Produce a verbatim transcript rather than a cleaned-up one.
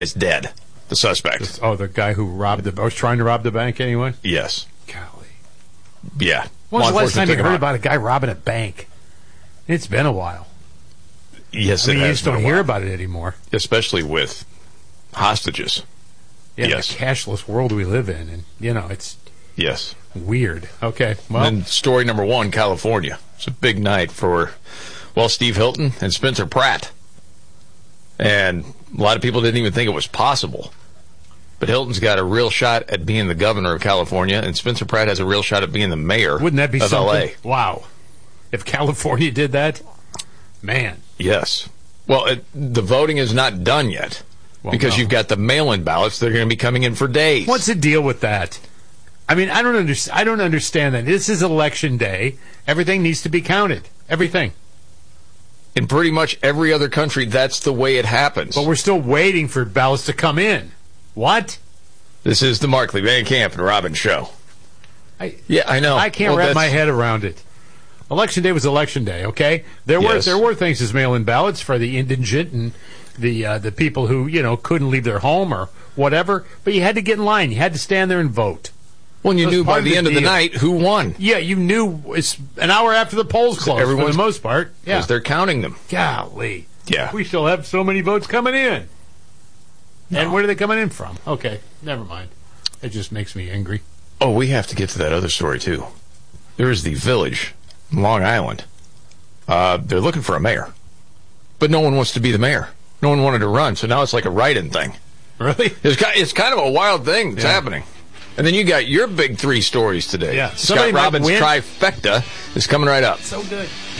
is dead. The suspect. This, oh, the guy who robbed the... was trying to rob the bank anyway? Yes. Golly. Yeah. When was the last time you heard about a guy robbing a bank? It's been a while. Yes, I mean, it has you just don't been a hear while. about it anymore. Especially with hostages. Yeah, yes. The cashless world we live in. And, you know, it's... Yes. Weird. Okay, well... And then story number one, California. It's a big night for, well, Steve Hilton and Spencer Pratt. And a lot of people didn't even think it was possible. But Hilton's got a real shot at being the governor of California, and Spencer Pratt has a real shot at being the mayor Wouldn't that be of something? L A. Wow. If California did that, man. Yes. Well, it, the voting is not done yet Well, because no. you've got the mail-in ballots that are going to be coming in for days. What's the deal with that? I mean, I don't understand. I don't understand that. This is election day. Everything needs to be counted. Everything. In pretty much every other country, that's the way it happens. But we're still waiting for ballots to come in. What? This is the Markley, Van Camp, and Robbins show. I, yeah, I know. I can't well, wrap my that's... head around it. Election day was election day, okay? There were yes. there were things as mail-in ballots for the indigent and the uh, the people who, you know, couldn't leave their home or whatever. But you had to get in line. You had to stand there and vote. Well, you knew by the, the end deal. of the night who won. Yeah, you knew it's an hour after the polls closed, so for the most part. Yeah. Because they're counting them. Golly. Yeah. We still have so many votes coming in. No. And where are they coming in from? Okay, never mind. It just makes me angry. Oh, we have to get to that other story, too. There is the Village, Long Island. Uh, they're looking for a mayor. But no one wants to be the mayor. No one wanted to run, so now it's like a write-in thing. Really? It's kind, it's kind of a wild thing that's yeah. happening. And then you got your big three stories today. Yeah. Scott Robbins' trifecta is coming right up. So good.